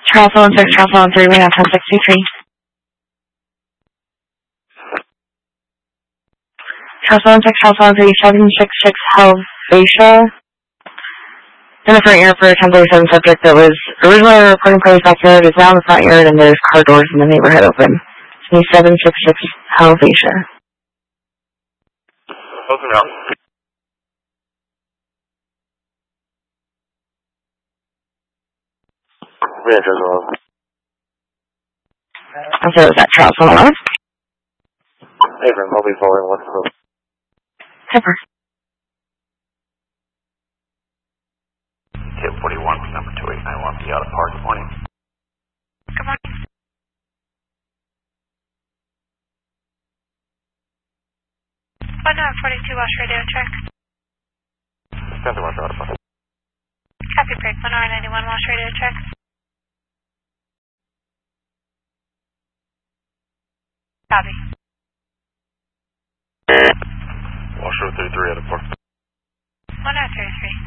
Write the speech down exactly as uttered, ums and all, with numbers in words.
Charles one six, Charles one three, we have ten sixty-three. Charles one six, Charles one three, seven six six Helvetia. In the front yard for a ten thirty-seven subject that was originally a reporting party's backyard, is now in the front yard, and there's car doors in the neighborhood open. It's seven six six Helvetia. Open up. Yeah, just one. I'm sorry, was that Charles one eleven? Hey, friend, I'll be following one from the... Pepper. Tip forty-one, number two eight nine one, be out of park. Good morning. Good morning. one nine forty-two, Wash Radio check. ten to one, out of park. Copy break, one nine ninety-one, Wash Radio check. Copy. Wash thirty-three, out of park. one nine thirty-three.